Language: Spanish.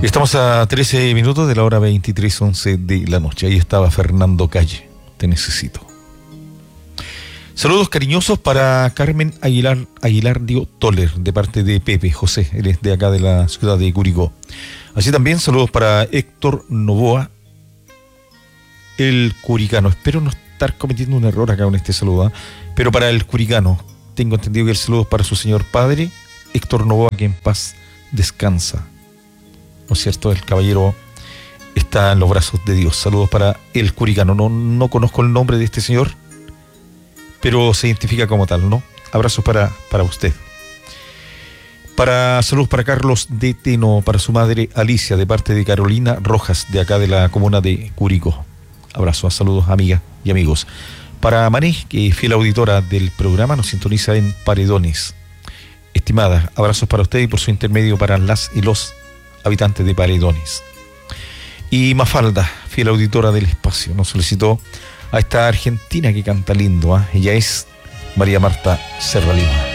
Estamos a 13 minutos de la hora 23:11 de la noche. Ahí estaba Fernando Calle, Te Necesito. Saludos cariñosos para Carmen Aguilar Toller, de parte de Pepe José, él es de acá de la ciudad de Curicó. Así también saludos para Héctor Novoa, el curicano. Espero no estar cometiendo un error acá con este saludo, pero para el curicano, tengo entendido que el saludo es para su señor padre, Héctor Novoa, que en paz descansa. ¿No es cierto? El caballero está en los brazos de Dios. Saludos para el curicano. No conozco el nombre de este señor, pero se identifica como tal, ¿no? Abrazos para usted. Saludos para Carlos de Teno, para su madre Alicia, de parte de Carolina Rojas, de acá de la comuna de Curicó. Abrazos, saludos, amigas y amigos. Para Mané, que es fiel auditora del programa, nos sintoniza en Paredones. Estimada, abrazos para usted y por su intermedio para las y los habitantes de Paredones. Y Mafalda, fiel auditora del espacio, nos solicitó a esta argentina que canta lindo, Ella es María Marta Serralima.